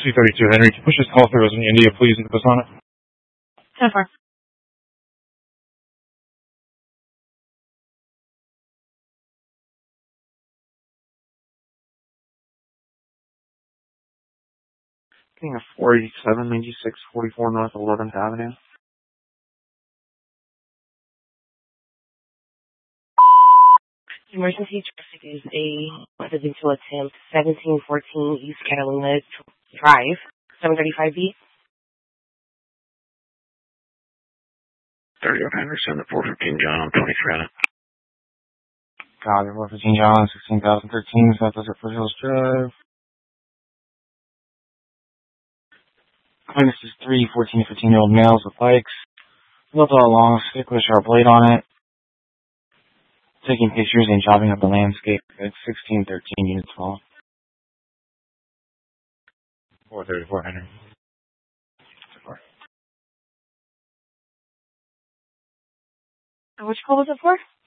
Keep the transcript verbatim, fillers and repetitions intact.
two thirty-two, Henry. Can you push this call through as in India, please, and put on it? ten four. Getting a four eighty-seven ninety-six forty-four North eleventh Avenue. Emergency traffic is a residential attempt, seventeen fourteen East Catalina Drive, seven thirty-five B. thirty-one hundred, send the four fifteen John on twenty-three hundred. Copy, four fifteen John, sixteen thousand thirteen, South Desert Foothills Drive. Minus is three fourteen to fifteen year old males with bikes. Built all along, stick with a sharp blade on it. Taking pictures and chopping up the landscape at sixteen thirteen units fall. four thirty-four Henry. Which call was it for?